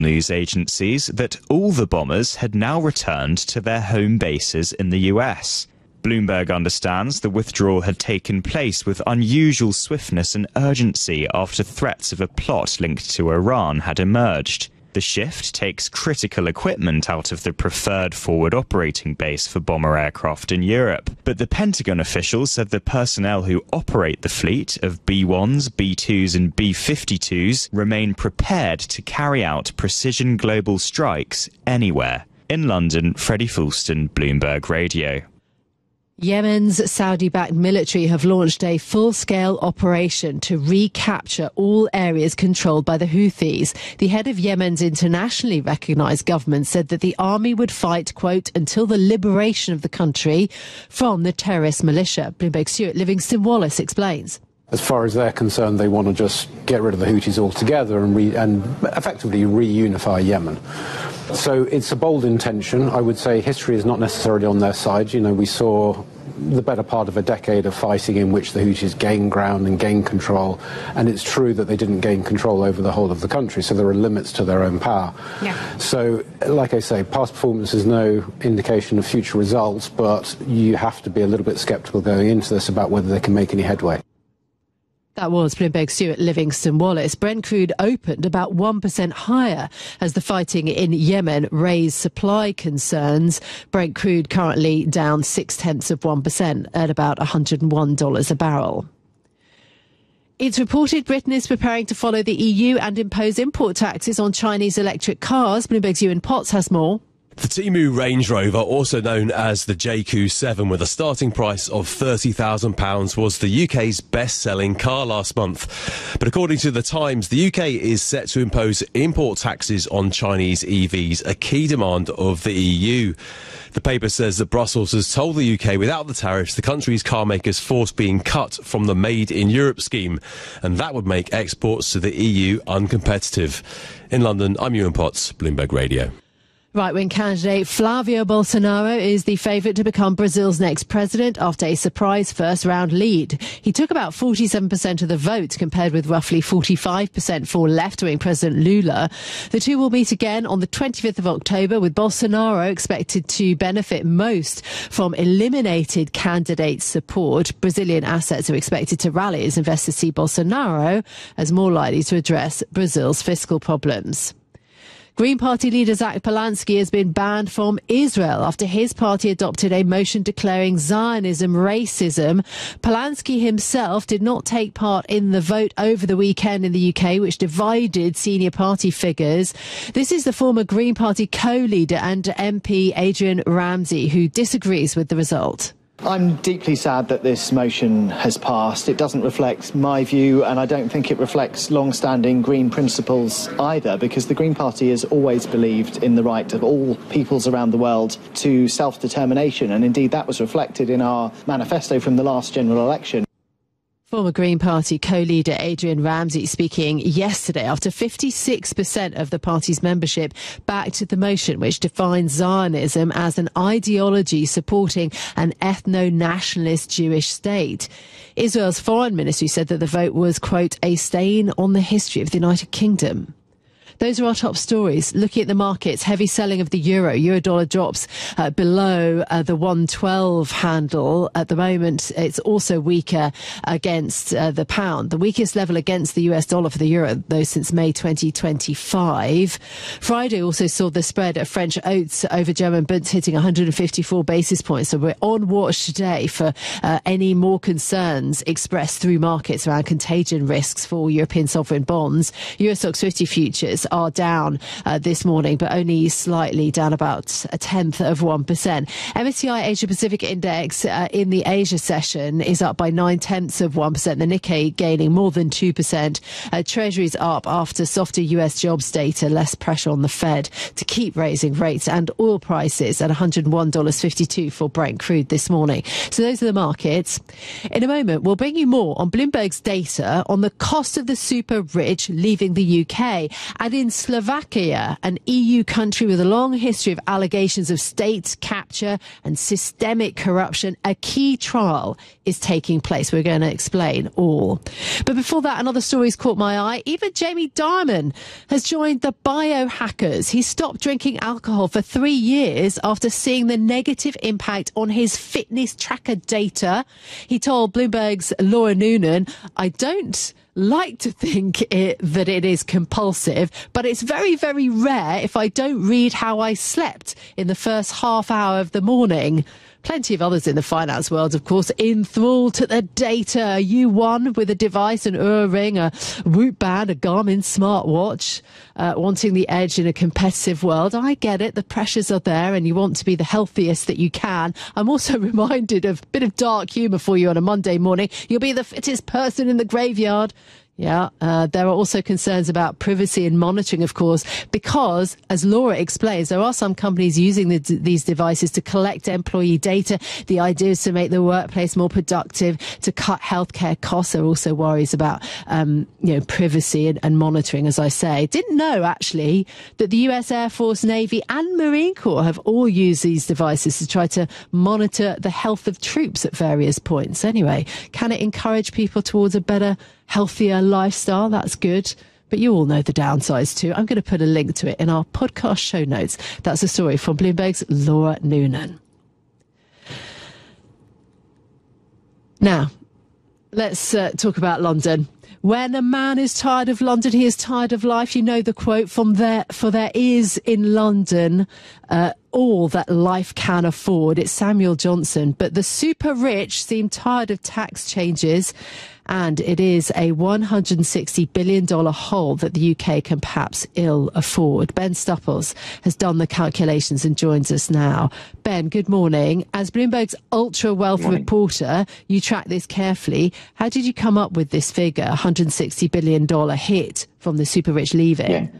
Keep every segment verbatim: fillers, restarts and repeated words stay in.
news agencies that all the bombers had now returned to their home bases in the U S. Bloomberg understands the withdrawal had taken place with unusual swiftness and urgency after threats of a plot linked to Iran had emerged. The shift takes critical equipment out of the preferred forward operating base for bomber aircraft in Europe. But the Pentagon official said the personnel who operate the fleet of B ones, B twos and B fifty-twos remain prepared to carry out precision global strikes anywhere. In London, Freddie Fulston, Bloomberg Radio. Yemen's Saudi-backed military have launched a full-scale operation to recapture all areas controlled by the Houthis. The head of Yemen's internationally recognised government said that the army would fight, quote, until the liberation of the country from the terrorist militia. Bloomberg's Stuart Livingston-Wallace explains. As far as they're concerned, they want to just get rid of the Houthis altogether and, re- and effectively reunify Yemen. So it's a bold intention. I would say history is not necessarily on their side. You know, we saw the better part of a decade of fighting in which the Houthis gained ground and gained control. And it's true that they didn't gain control over the whole of the country, so there are limits to their own power. Yeah. So, like I say, past performance is no indication of future results, but you have to be a little bit sceptical going into this about whether they can make any headway. That was Bloomberg's Stuart Livingston-Wallace. Brent crude opened about one percent higher as the fighting in Yemen raised supply concerns. Brent crude currently down six-tenths of one percent at about one hundred one dollars a barrel. It's reported Britain is preparing to follow the E U and impose import taxes on Chinese electric cars. Bloomberg's Ewan Potts has more. The Temu Range Rover, also known as the J Q seven, with a starting price of thirty thousand pounds, was the U K's best-selling car last month. But according to The Times, the U K is set to impose import taxes on Chinese E Vs, a key demand of the E U. The paper says that Brussels has told the U K without the tariffs, the country's car makers force being cut from the Made in Europe scheme, and that would make exports to the E U uncompetitive. In London, I'm Ewan Potts, Bloomberg Radio. Right-wing candidate Flavio Bolsonaro is the favourite to become Brazil's next president after a surprise first-round lead. He took about forty-seven percent of the vote, compared with roughly forty-five percent for left-wing President Lula. The two will meet again on the twenty-fifth of October, with Bolsonaro expected to benefit most from eliminated candidate support. Brazilian assets are expected to rally as investors see Bolsonaro as more likely to address Brazil's fiscal problems. Green Party leader Zach Polanski has been banned from Israel after his party adopted a motion declaring Zionism racism. Polanski himself did not take part in the vote over the weekend in the U K, which divided senior party figures. This is the former Green Party co-leader and M P Adrian Ramsey, who disagrees with the result. I'm deeply sad that this motion has passed. It doesn't reflect my view, and I don't think it reflects long-standing Green principles either, because the Green Party has always believed in the right of all peoples around the world to self-determination, and indeed that was reflected in our manifesto from the last general election. Former Green Party co-leader Adrian Ramsey speaking yesterday after fifty-six percent of the party's membership backed the motion, which defines Zionism as an ideology supporting an ethno-nationalist Jewish state. Israel's foreign ministry said that the vote was, quote, a stain on the history of the United Kingdom. Those are our top stories. Looking at the markets, heavy selling of the euro. Euro dollar drops uh, below uh, the one twelve handle. At the moment, it's also weaker against uh, the pound. The weakest level against the U S dollar for the euro, though, since May twenty twenty-five. Friday also saw the spread of French oats over German bunds hitting one hundred fifty-four basis points. So we're on watch today for uh, any more concerns expressed through markets around contagion risks for European sovereign bonds. Euro Stoxx fifty futures are down uh, this morning, but only slightly, down about a tenth of one percent. M S C I Asia Pacific Index uh, in the Asia session is up by nine tenths of one percent. The Nikkei gaining more than two percent. Uh, Treasuries up after softer U S jobs data, less pressure on the Fed to keep raising rates, and oil prices at one hundred one dollars fifty-two for Brent crude this morning. So those are the markets. In a moment, we'll bring you more on Bloomberg's data on the cost of the super rich leaving the U K, and in Slovakia, an E U country with a long history of allegations of state capture and systemic corruption, a key trial is taking place. We're going to explain all. But before that, another story's caught my eye. Even Jamie Dimon has joined the biohackers. He stopped drinking alcohol for three years after seeing the negative impact on his fitness tracker data. He told Bloomberg's Laura Noonan, I don't like to think it, that it is compulsive, but it's very, very rare if I don't read how I slept in the first half hour of the morning. Plenty of others in the finance world, of course, enthralled to the data. You won with a device, an Oura Ring, a Whoop band, a Garmin smartwatch, uh, wanting the edge in a competitive world. I get it. The pressures are there and you want to be the healthiest that you can. I'm also reminded of a bit of dark humour for you on a Monday morning. You'll be the fittest person in the graveyard. Yeah, uh, there are also concerns about privacy and monitoring, of course, because, as Laura explains, there are some companies using the, these devices to collect employee data. The idea is to make the workplace more productive, to cut healthcare costs. There are also worries about, um, you know, privacy and, and monitoring, as I say. Didn't know, actually, that the U S Air Force, Navy and Marine Corps have all used these devices to try to monitor the health of troops at various points. Anyway, can it encourage people towards a better, healthier lifestyle? That's good. But you all know the downsides too. I'm going to put a link to it in our podcast show notes. That's a story from Bloomberg's Laura Noonan. Now, let's uh, talk about London. When a man is tired of London, he is tired of life. You know the quote from there, for there is in London uh, all that life can afford. It's Samuel Johnson. But the super rich seem tired of tax changes, and it is a one hundred sixty billion dollars hole that the U K can perhaps ill afford. Ben Stupples has done the calculations and joins us now. Ben, good morning. As Bloomberg's ultra-wealth reporter, you track this carefully. How did you come up with this figure, one hundred sixty billion dollars hit from the super-rich leaving? Yeah.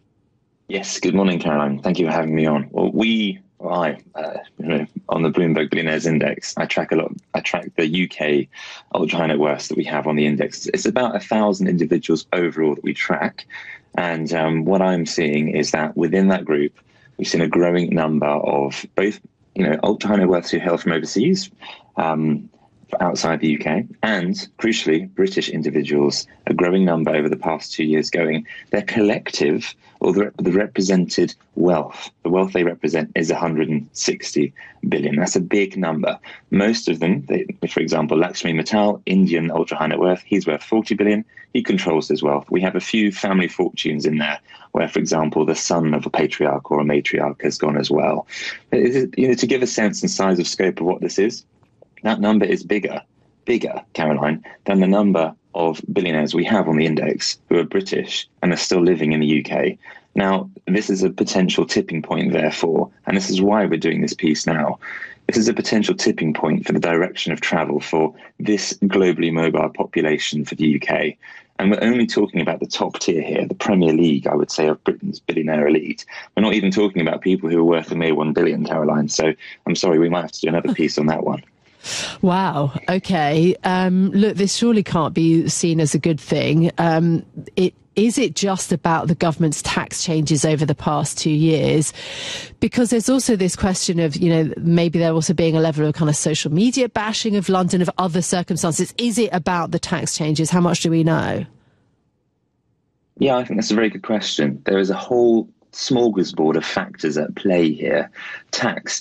Yes, good morning, Caroline. Thank you for having me on. Well, we... Well, I, uh, you know, on the Bloomberg Billionaires Index, I track a lot. I track the U K ultra high net worth that we have on the index. It's about a thousand individuals overall that we track, and um, what I'm seeing is that within that group, we've seen a growing number of both, you know, ultra high net worths who hail from overseas, um, outside the U K, and crucially, British individuals. A growing number over the past two years going. Their collective, or the, the represented wealth, the wealth they represent is one hundred sixty billion. That's a big number. Most of them, they, for example, Lakshmi Mittal, Indian ultra high net worth, he's worth forty billion. He controls his wealth. We have a few family fortunes in there where, for example, the son of a patriarch or a matriarch has gone as well. It, you know, to give a sense and size of scope of what this is, that number is bigger, bigger, Caroline, than the number of billionaires we have on the index who are British and are still living in the U K. Now, this is a potential tipping point, therefore, and this is why we're doing this piece now. This is a potential tipping point for the direction of travel for this globally mobile population for the U K. And we're only talking about the top tier here, the Premier League, I would say, of Britain's billionaire elite. We're not even talking about people who are worth a mere one billion, Caroline. So I'm sorry, we might have to do another piece on that one. Wow. OK. Um, look, this surely can't be seen as a good thing. Um, it Is it just about the government's tax changes over the past two years? Because there's also this question of, you know, maybe there also being a level of kind of social media bashing of London, of other circumstances. Is it about the tax changes? How much do we know? Yeah, I think that's a very good question. There is a whole smorgasbord of factors at play here. Tax